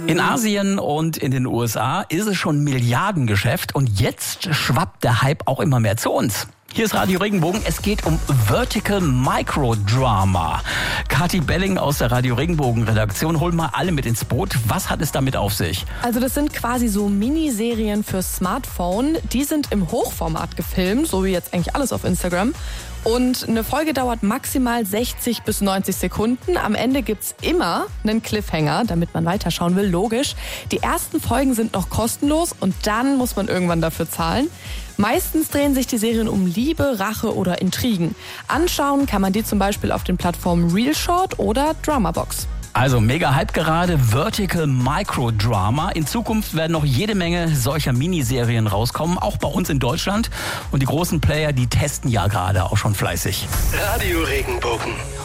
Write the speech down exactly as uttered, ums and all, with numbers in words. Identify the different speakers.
Speaker 1: In Asien und in den U S A ist es schon Milliardengeschäft und jetzt schwappt der Hype auch immer mehr zu uns. Hier ist Radio Regenbogen. Es geht um Vertical Microdrama. Kathi Belling aus der Radio Regenbogen Redaktion, hol mal alle mit ins Boot. Was hat es damit auf sich?
Speaker 2: Also das sind quasi so Miniserien fürs Smartphone. Die sind im Hochformat gefilmt, so wie jetzt eigentlich alles auf Instagram. Und eine Folge dauert maximal sechzig bis neunzig Sekunden. Am Ende gibt's immer einen Cliffhanger, damit man weiterschauen will, logisch. Die ersten Folgen sind noch kostenlos und dann muss man irgendwann dafür zahlen. Meistens drehen sich die Serien um Liebe, Rache oder Intrigen. Anschauen kann man die zum Beispiel auf den Plattformen Realshort oder Dramabox.
Speaker 1: Also mega Hype gerade, Vertical Microdrama. In Zukunft werden noch jede Menge solcher Miniserien rauskommen, auch bei uns in Deutschland. Und die großen Player, die testen ja gerade auch schon fleißig.
Speaker 3: Radio Regenbogen.